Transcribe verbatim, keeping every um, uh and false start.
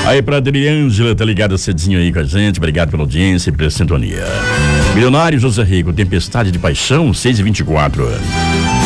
Aí pra Adriângela, tá ligada cedinho aí com a gente, obrigado pela audiência e pela sintonia. Milionário José Rico, Tempestade de Paixão, seis e vinte e quatro.